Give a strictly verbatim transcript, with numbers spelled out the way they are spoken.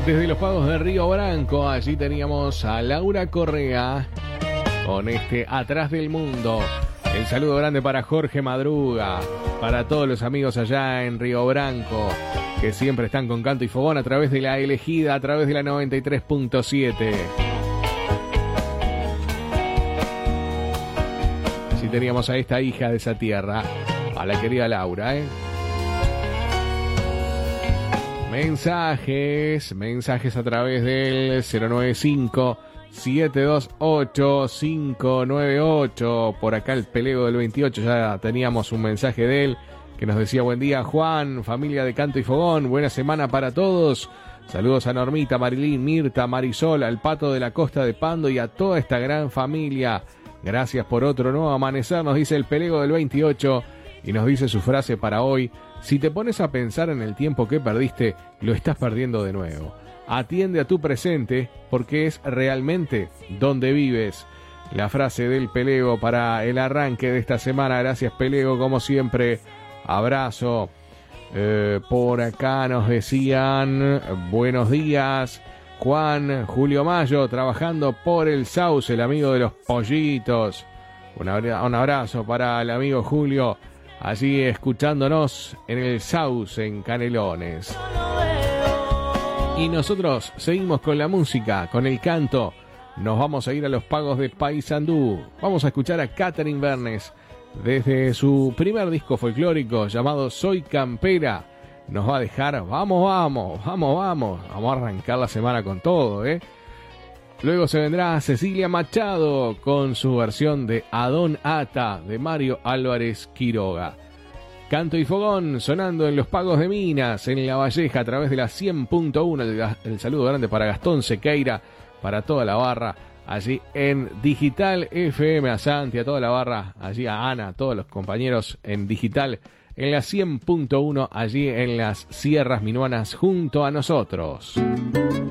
Desde los pagos de Río Branco, allí teníamos a Laura Correa con este Atrás del Mundo. El saludo grande para Jorge Madruga, para todos los amigos allá en Río Branco, que siempre están con canto y fogón a través de la elegida, a través de la noventa y tres punto siete. Así teníamos a esta hija de esa tierra, a la querida Laura, ¿eh? Mensajes, mensajes a través del cero nueve cinco, siete dos ocho, cinco nueve ocho. Por acá el Pelego del veintiocho, ya teníamos un mensaje de él que nos decía: buen día Juan, familia de Canto y Fogón, buena semana para todos. Saludos a Normita, Marilín, Mirta, Marisol, al Pato de la Costa de Pando y a toda esta gran familia. Gracias por otro nuevo amanecer, nos dice el Pelego del veintiocho, y nos dice su frase para hoy: si te pones a pensar en el tiempo que perdiste, lo estás perdiendo de nuevo. Atiende a tu presente, porque es realmente donde vives. La frase del Pelego para el arranque de esta semana. Gracias, Pelego, como siempre. Abrazo. Eh, por acá nos decían: buenos días, Juan, Julio Mayo, trabajando por el Sauce, el amigo de los pollitos. Un abra- un abrazo para el amigo Julio, allí escuchándonos en el Sauce, en Canelones. Y nosotros seguimos con la música, con el canto. Nos vamos a ir a los pagos de Paysandú. Vamos a escuchar a Catherine Bernes desde su primer disco folclórico llamado Soy Campera. Nos va a dejar, vamos, vamos, vamos, vamos. Vamos a arrancar la semana con todo, ¿eh? Luego se vendrá Cecilia Machado con su versión de Adón Ata de Mario Álvarez Quiroga. Canto y Fogón sonando en los pagos de Minas, en La Valleja, a través de la cien punto uno. El, el saludo grande para Gastón Sequeira, para toda la barra allí en Digital F M, a Santi, a toda la barra, allí a Ana, a todos los compañeros en Digital, en la cien punto uno, allí en las Sierras Minuanas, junto a nosotros.